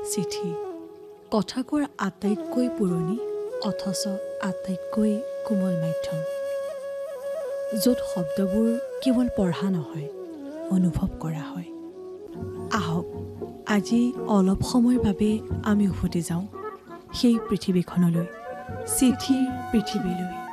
চিঠি কথা কোৱাৰ আটাইতকৈ পুৰণি অথচ আটাইতকৈ কোমল মাধ্যম, য'ত শব্দবোৰ কেৱল পঢ়া নহয়, অনুভৱ কৰা হয়। আহক আজি অলপ সময়ৰ বাবে আমি উভতি যাওঁ সেই পৃথিৱীখনলৈ, চিঠিৰ পৃথিৱীলৈ।